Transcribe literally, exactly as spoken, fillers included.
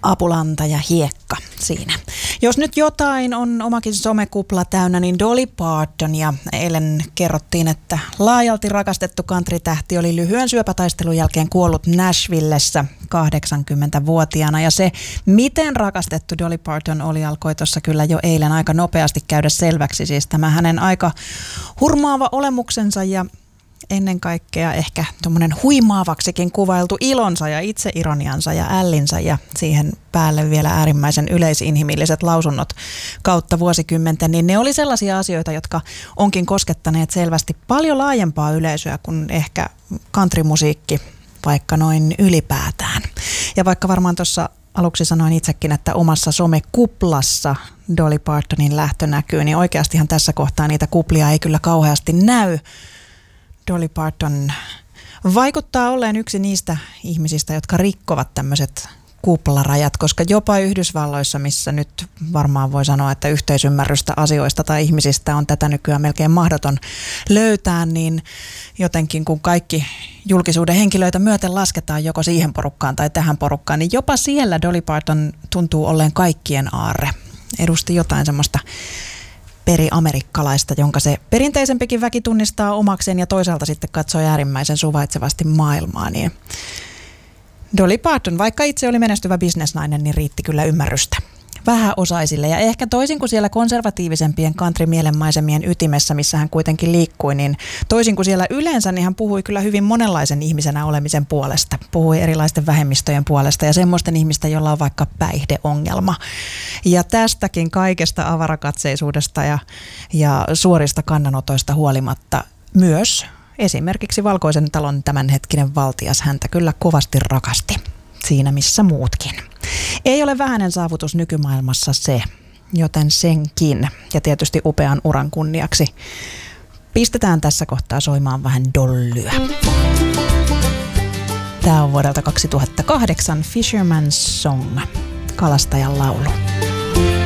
Apulanta ja hiekka siinä. Jos nyt jotain on omakin somekupla täynnä, niin Dolly Parton, ja eilen kerrottiin, että laajalti rakastettu country-tähti oli lyhyen syöpätaistelun jälkeen kuollut Nashvillessä kahdeksankymmentävuotiaana, ja se, miten rakastettu Dolly Parton oli, alkoi tuossa kyllä jo eilen aika nopeasti käydä selväksi. Siis tämä hänen aika hurmaava olemuksensa ja ennen kaikkea ehkä tuommoinen huimaavaksikin kuvailtu ilonsa ja itseironiansa ja ällinsä ja siihen päälle vielä äärimmäisen yleisinhimilliset lausunnot kautta vuosikymmenten, niin ne oli sellaisia asioita, jotka onkin koskettaneet selvästi paljon laajempaa yleisöä kuin ehkä countrymusiikki, vaikka noin ylipäätään. Ja vaikka varmaan tuossa aluksi sanoin itsekin, että omassa somekuplassa Dolly Partonin lähtö näkyy, niin oikeastihan tässä kohtaa niitä kuplia ei kyllä kauheasti näy. Dolly Parton vaikuttaa olleen yksi niistä ihmisistä, jotka rikkovat tämmöiset kuplarajat, koska jopa Yhdysvalloissa, missä nyt varmaan voi sanoa, että yhteisymmärrystä asioista tai ihmisistä on tätä nykyään melkein mahdoton löytää, niin jotenkin kun kaikki julkisuuden henkilöitä myöten lasketaan joko siihen porukkaan tai tähän porukkaan, niin jopa siellä Dolly Parton tuntuu olleen kaikkien aarre. Edusti jotain semmoista periamerikkalaista, jonka se perinteisempikin väki tunnistaa omakseen ja toisaalta sitten katsoo äärimmäisen suvaitsevasti maailmaa. Niin Dolly Parton, vaikka itse oli menestyvä bisnesnainen, niin riitti kyllä ymmärrystä vähäosaisille. Ja ehkä toisin kuin siellä konservatiivisempien country-mielenmaisemien ytimessä, missä hän kuitenkin liikkui, niin toisin kuin siellä yleensä, niin hän puhui kyllä hyvin monenlaisen ihmisenä olemisen puolesta. Puhui erilaisten vähemmistöjen puolesta ja semmoisten ihmisten, joilla on vaikka päihdeongelma. Ja tästäkin kaikesta avarakatseisuudesta ja, ja suorista kannanotoista huolimatta myös esimerkiksi Valkoisen talon tämänhetkinen valtias häntä kyllä kovasti rakasti, siinä missä muutkin. Ei ole vähäinen saavutus nykymaailmassa se, joten senkin ja tietysti upean uran kunniaksi pistetään tässä kohtaa soimaan vähän dollyä. Tämä on vuodelta kaksituhattakahdeksan Fisherman's Song, kalastajan laulu.